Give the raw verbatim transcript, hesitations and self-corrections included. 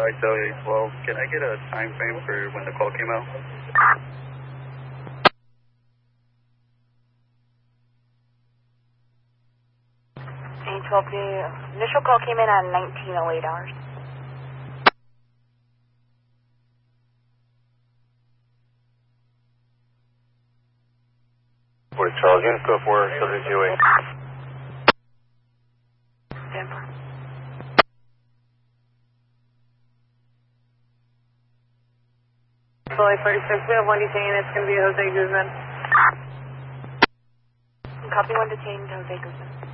I L A twelve. Can I get a time frame for when the call came out? A twelve, the initial call came in at nineteen oh eight hours. What is Charles? Unit code four, subject two eight. Stand by. Fully forty-six, we have one detained, it's going to be Jose Guzman. Copy one detained, Jose Guzman.